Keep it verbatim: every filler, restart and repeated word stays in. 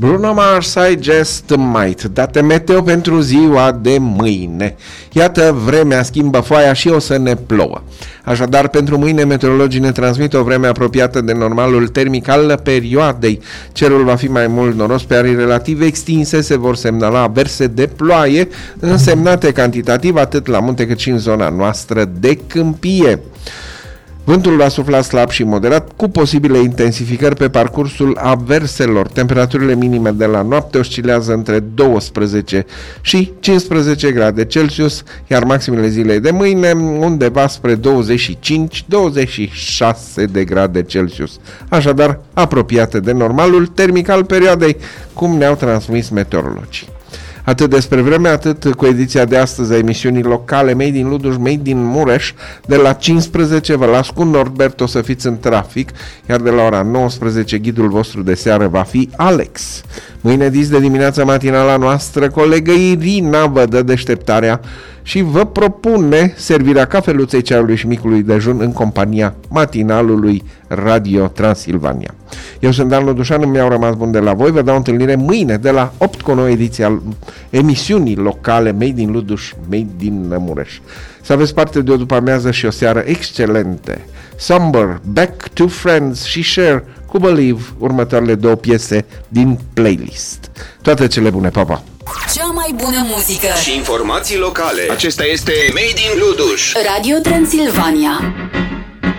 Bruno Mars, I Just Might. Date meteo pentru ziua de mâine. Iată, vremea schimbă foaia și o să ne plouă. Așadar, pentru mâine, meteorologii ne transmit o vreme apropiată de normalul termic al perioadei. Cerul va fi mai mult noros, pe arii relativ extinse se vor semnala averse de ploaie, însemnate cantitativ atât la munte cât și în zona noastră de câmpie. Vântul va sufla slab și moderat, cu posibile intensificări pe parcursul averselor. Temperaturile minime de la noapte oscilează între douăsprezece și cincisprezece grade Celsius, iar maximele zilei de mâine undeva spre douăzeci și cinci douăzeci și șase de grade Celsius. Așadar, apropiate de normalul termic al perioadei, cum ne-au transmis meteorologii. Atât despre vreme, atât cu ediția de astăzi a emisiunii locale Made in Luduș, Made in Mureș. De la cincisprezece vă las cu Norbert, o să fiți în trafic, iar de la ora nouăsprezece ghidul vostru de seară va fi Alex. Mâine dis de dimineața matinala noastră, colegă Irina vă dă deșteptarea și vă propune servirea cafeluței, ceaiului și micului dejun în compania matinalului Radio Transilvania. Eu sunt Dan Ludușan, mi-au rămas bun de la voi, vă dau întâlnire mâine de la opt cu o nouă ediție al emisiunii locale Made in Luduș, Made in Mureș. Să aveți parte de o după-amiază și o seară excelente. Somber, Back to Friends și Share cu Believe, următoarele două piese din playlist. Toate cele bune, pa, pa! Cea mai bună muzică și informații locale. Acesta este Made in Luduș, Radio Transilvania.